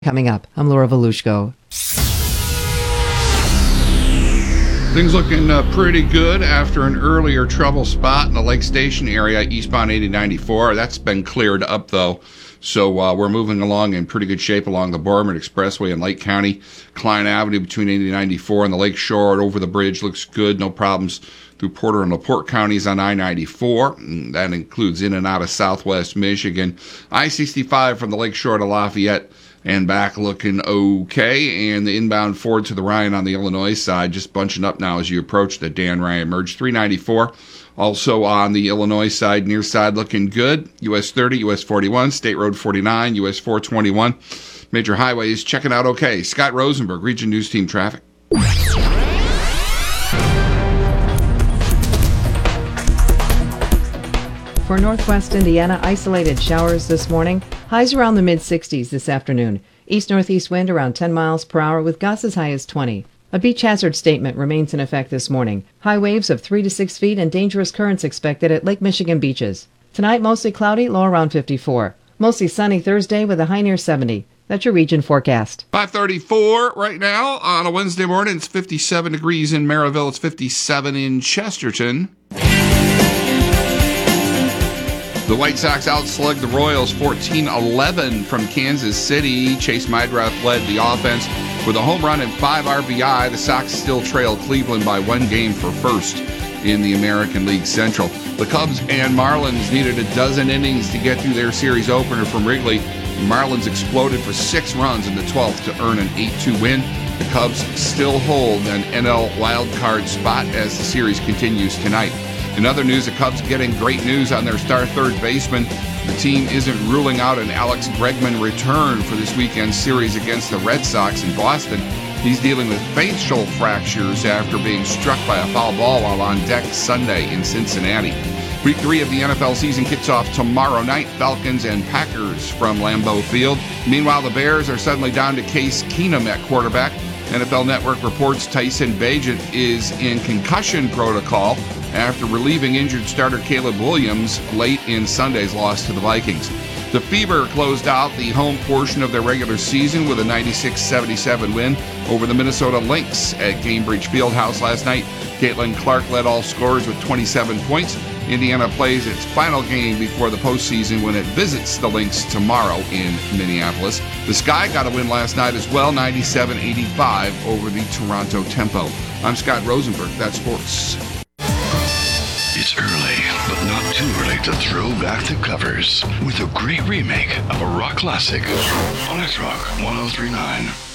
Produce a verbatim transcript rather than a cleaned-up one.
Coming up, I'm Laura Volushko. Things looking uh, pretty good after an earlier trouble spot in the Lake Station area, eastbound eighty ninety-four. That's been cleared up, though. So uh, we're moving along in pretty good shape along the Boardman Expressway in Lake County. Klein Avenue between eighty ninety-four and the Lake Shore and over the bridge looks good. No problems through Porter and LaPorte counties on I ninety-four. And that includes in and out of southwest Michigan. I sixty-five from the Lake Shore to Lafayette and back looking okay. And the inbound Ford to the Ryan on the Illinois side just bunching up now as you approach the Dan Ryan Merge. three ninety-four. Also on the Illinois side, near side looking good. U S thirty, U S forty-one, State Road forty-nine, U S four twenty-one. Major highways checking out okay. Scott Rosenberg, Region News Team Traffic. For Northwest Indiana, isolated showers this morning. Highs around the mid sixties this afternoon. East-northeast wind around ten miles per hour with gusts as high as twenty. A beach hazard statement remains in effect this morning. High waves of three to six feet and dangerous currents expected at Lake Michigan beaches. Tonight, mostly cloudy, low around fifty-four. Mostly sunny Thursday with a high near seventy. That's your region forecast. five thirty-four right now on a Wednesday morning. It's fifty-seven degrees in Maryville. It's fifty-seven in Chesterton. The White Sox outslugged the Royals fourteen eleven from Kansas City. Chase Meidroth led the offense with a home run and five R B I. The Sox still trail Cleveland by one game for first in the American League Central. The Cubs and Marlins needed a dozen innings to get through their series opener from Wrigley. The Marlins exploded for six runs in the twelfth to earn an eight two win. The Cubs still hold an N L wildcard spot as the series continues tonight. In other news, the Cubs getting great news on their star third baseman. The team isn't ruling out an Alex Bregman return for this weekend's series against the Red Sox in Boston. He's dealing with facial fractures after being struck by a foul ball while on deck Sunday in Cincinnati. Week three of the N F L season kicks off tomorrow night. Falcons and Packers from Lambeau Field. Meanwhile, the Bears are suddenly down to Case Keenum at quarterback. N F L Network reports Tyson Bagent is in concussion protocol after relieving injured starter Caleb Williams late in Sunday's loss to the Vikings. The Fever closed out the home portion of their regular season with a ninety-six seventy-seven win over the Minnesota Lynx at Gainbridge Fieldhouse last night. Caitlin Clark led all scorers with twenty-seven points. Indiana plays its final game before the postseason when it visits the Lynx tomorrow in Minneapolis. The Sky got a win last night as well, ninety-seven eighty-five over the Toronto Tempo. I'm Scott Rosenberg. That's sports. It's early, but not too early to throw back the covers with a great remake of a rock classic on X Rock one oh three point nine.